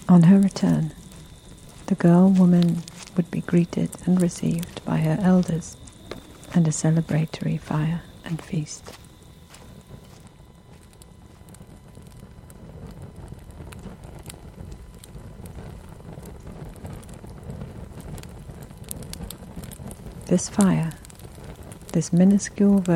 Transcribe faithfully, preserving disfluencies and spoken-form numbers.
On her return, the girl-woman would be greeted and received by her elders, and a celebratory fire and feast. This fire, this minuscule